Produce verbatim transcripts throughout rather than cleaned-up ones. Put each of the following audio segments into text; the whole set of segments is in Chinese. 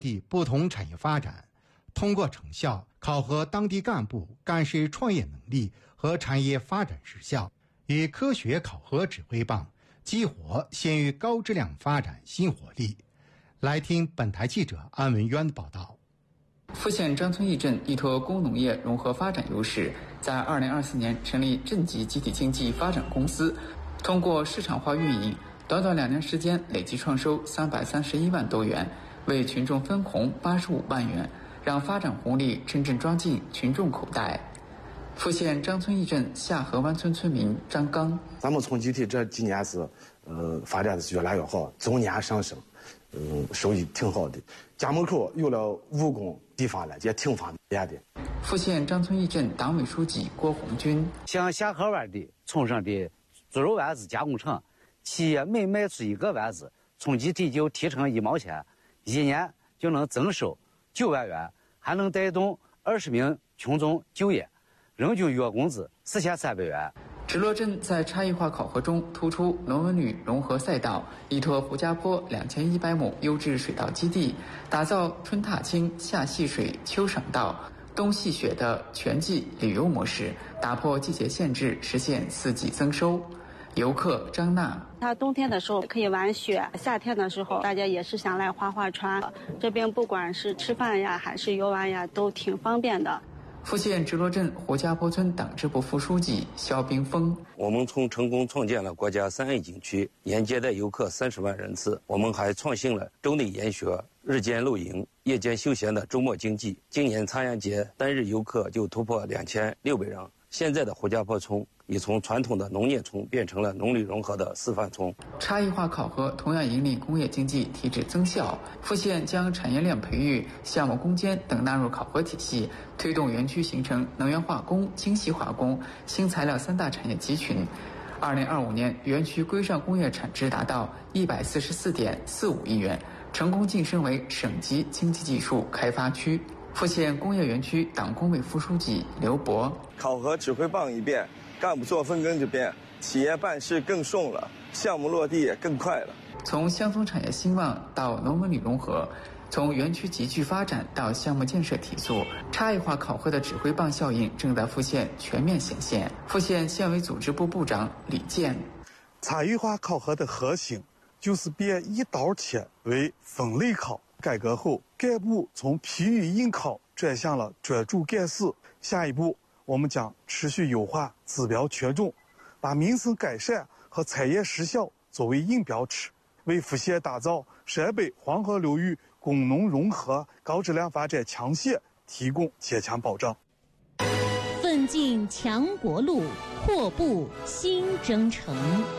地不同产业发展，通过成效考核当地干部干事创业能力和产业发展实效，以科学考核指挥棒激活县域高质量发展新活力。来听本台记者安文渊的报道。 富县张村驿镇依托工农业融合发展优势，在二零二四年成立镇级集体经济发展公司，通过市场化运营，短短两年时间累计创收三百三十一万多元，为群众分红八十五万元，让发展红利真正装进群众口袋。富县张村驿镇下河湾村村民张刚： 咱们从集体这几年是，呃，发展的是越来越好，总年上升，嗯，收益挺好的。家门口有了务工地方了，也挺方便的。 富县张村驿镇党委书记郭红军： 像下河湾的村上的猪肉丸子加工厂，企业每卖出一个丸子，从集体就提成一毛钱，一年就能增收九万元，还能带动二十名群众就业，人均月工资四千三百元。 直落镇在差异化考核中突出农文旅融合赛道，依托胡家坡两千一百亩优质水稻基地，打造春踏青、夏戏水、秋赏稻、冬戏雪的全季旅游模式，打破季节限制，实现四季增收。游客张娜： 它冬天的时候可以玩雪，夏天的时候大家也是想来划划船，这边不管是吃饭呀还是游玩呀都挺方便的。 富县直落镇胡家坡村党支部副书记肖冰峰： 我们从成功创建了国家三 A 景区，年接待游客三十万人次。我们还创新了周内研学、日间露营、夜间休闲的周末经济。今年残阳节单日游客就突破两千六百人。现在的胡家坡村已从传统的农业村变成了农旅融合的示范村。 差异化考核同样引领工业经济提质增效。富县将产业链培育、项目攻坚等纳入考核体系，推动园区形成能源化工、精细化工、新材料三大产业集群。二零二五年，园区规上工业产值达到一百四十四点四五亿元，成功晋升为省级经济技术开发区。富县工业园区党工委副书记刘博： 考核指挥棒一变，干部作风跟着变，企业办事更顺了，项目落地也更快了。 从乡村产业兴旺到农文旅融合，从园区集聚发展到项目建设提速，差异化考核的指挥棒效应正在富县全面显现。富县县委组织部部长李健： 差异化考核的核心就是变一刀切为分类考。改革后，干部从批语应考转向了专注干事。下一步，我们将持续优化指标权重，把民生改善和产业实效作为硬标尺，为富县打造陕北黄河流域工农融合高质量发展强县提供坚强保障。 奋进强国路，阔步新征程。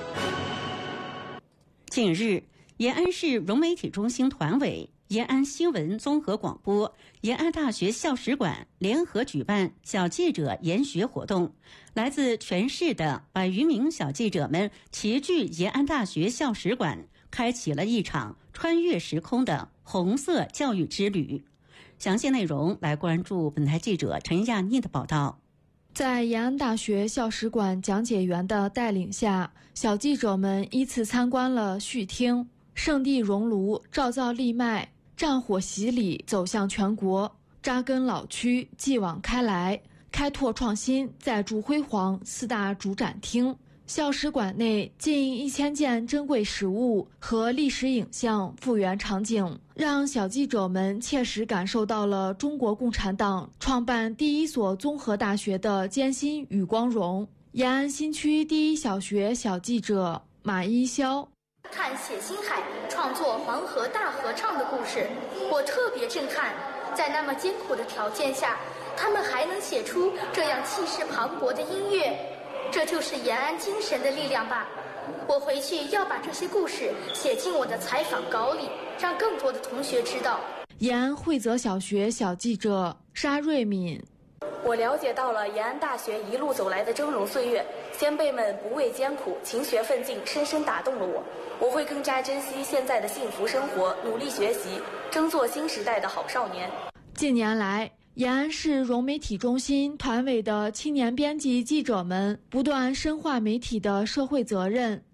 近日，延安市融媒体中心团委、延安新闻综合广播、延安大学校史馆联合举办小记者研学活动，来自全市的百余名小记者们齐聚延安大学校史馆，开启了一场穿越时空的红色教育之旅。详细内容来关注本台记者陈亚妮的报道。 在延安大学校史馆讲解员的带领下，小记者们依次参观了序厅、圣地熔炉、照造立脉、战火洗礼走向全国，扎根老区，继往开来，开拓创新，再铸辉煌四大主展厅。校史馆内近一千件珍贵实物和历史影像复原场景，让小记者们切实感受到了中国共产党创办第一所综合大学的艰辛与光荣。延安新区第一小学小记者马一潇： 看写星海创作黄河大合唱的故事，我特别震撼，在那么艰苦的条件下，他们还能写出这样气势磅礴的音乐，这就是延安精神的力量吧。我回去要把这些故事写进我的采访稿里，让更多的同学知道。 延安惠泽小学小记者沙瑞敏： 我了解到了延安大学一路走来的峥嵘岁月，先辈们不畏艰苦，勤学奋进，深深打动了我。我会更加珍惜现在的幸福生活，努力学习，争做新时代的好少年。 近年来，延安市融媒体中心团委的青年编辑记者们不断深化媒体的社会责任，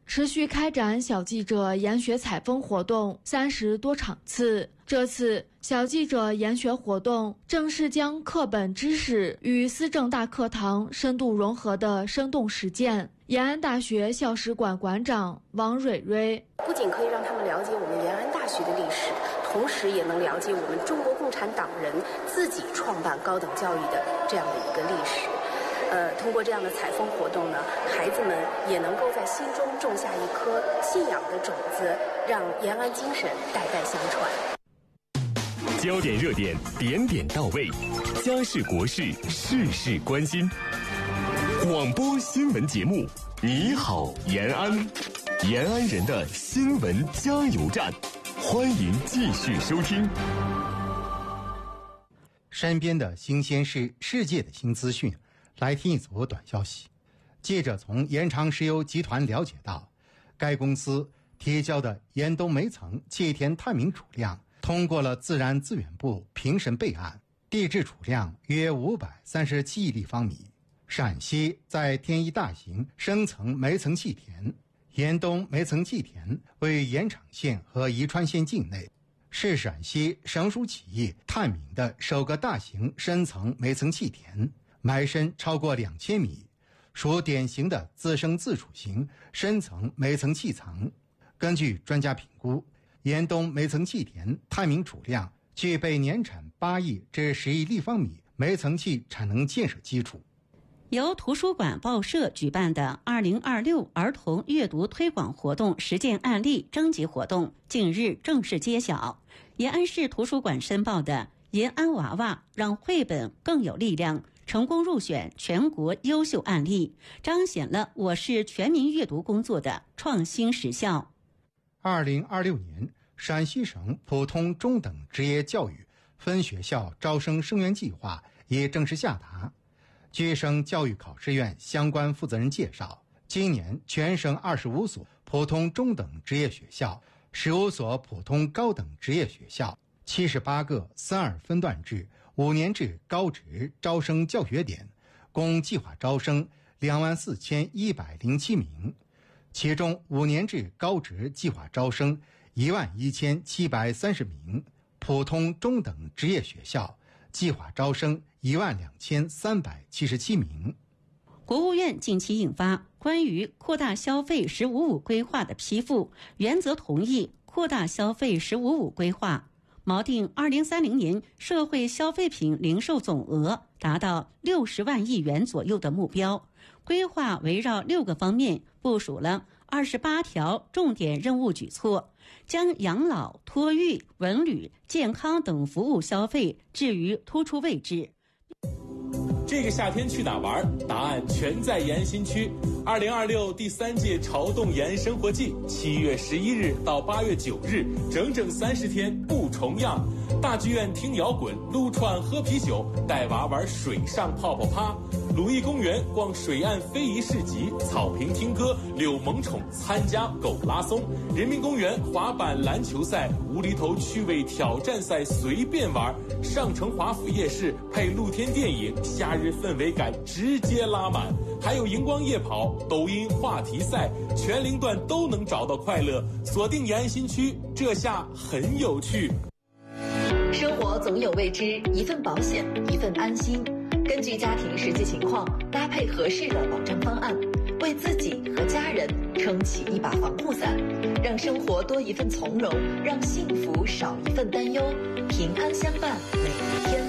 持续开展小记者研学采风活动三十多场次。这次小记者研学活动正是将课本知识与思政大课堂深度融合的生动实践。延安大学校史馆馆长王蕊蕊， 不仅可以让他们了解我们延安大学的历史，同时也能了解我们中国共产党人自己创办高等教育的这样的一个历史。呃，通过这样的采风活动呢，孩子们也能够在心中种下一颗信仰的种子，让延安精神代代相传。 焦点热点，点点到位，家事国事，事事关心。广播新闻节目，你好延安，延安人的新闻加油站，欢迎继续收听。 身边的新鲜事，世界的新资讯，来听一组短消息。记者从延长石油集团了解到，该公司提交的延东煤层气田探明储量通过了自然资源部评审备案，地质储量约五百三十七亿立方米。陕西在添一大型深层煤层气田，延东煤层气田位于延长县和宜川县境内，是陕西省属企业探明的首个大型深层煤层气田，埋深超过两千米，属典型的自生自储型深层煤层气层。根据专家评估，延东煤层气田探明储量具备年产八亿至十亿立方米煤层气产能建设基础。 由图书馆报社举办的二零二六儿童阅读推广活动实践案例征集活动近日正式揭晓。延安市图书馆申报的延安娃娃让绘本更有力量成功入选全国优秀案例，彰显了我市全民阅读工作的创新实效。 二零二六年陕西省普通中等职业教育分学校招生生源计划也正式下达。据省教育考试院相关负责人介绍，今年全省二十五所普通中等职业学校、十五所普通高等职业学校、七十八个三二分段制五年制高职招生教学点，共计划招生两万四千一百零七名，其中五年制高职计划招生一万一千七百三十名，普通中等职业学校计划招生一万两千三百七十七名。 国务院近期印发关于扩大消费“十五五”规划的批复，原则同意扩大消费“十五五”规划，锚定二零三零年社会消费品零售总额达到六十万亿元左右的目标。规划围绕六个方面部署了二十八条重点任务举措，将养老、托育、文旅、健康等服务消费置于突出位置。 这个夏天去哪玩？答案全在延安新区。二零二六第三届潮动延安生活季，七月十一日到八月九日，整整三十天不重样。大剧院听摇滚，撸串喝啤酒，带娃玩水上泡泡趴。鲁艺公园逛水岸非遗市集，草坪听歌，遛萌宠，参加狗拉松。人民公园滑板篮球赛，无厘头趣味挑战赛随便玩。上城华府夜市配露天电影，夏日氛围感直接拉满。还有荧光夜跑、抖音话题赛，全龄段都能找到快乐。锁定延安新区，这下很有趣。 生活总有未知，一份保险，一份安心。根据家庭实际情况，搭配合适的保障方案，为自己和家人撑起一把防护伞，让生活多一份从容，让幸福少一份担忧，平安相伴每一天。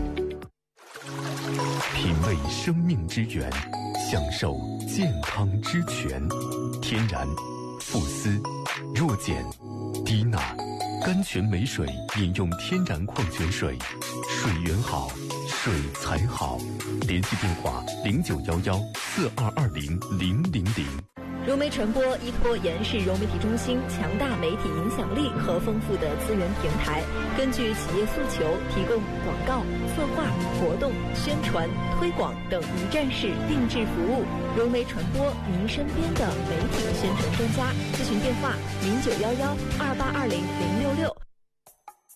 品味生命之源，享受健康之泉。天然、富斯、弱碱、低钠、甘泉美水，饮用天然矿泉水，水源好，水才好。联系电话零九幺幺四二二零零零零。 融媒传播依托延安市融媒体中心强大媒体影响力和丰富的资源平台，根据企业诉求，提供广告、策划、活动、宣传、推广等一站式定制服务。融媒传播，您身边的媒体宣传专家。咨询电话零九幺幺二八二零零六六。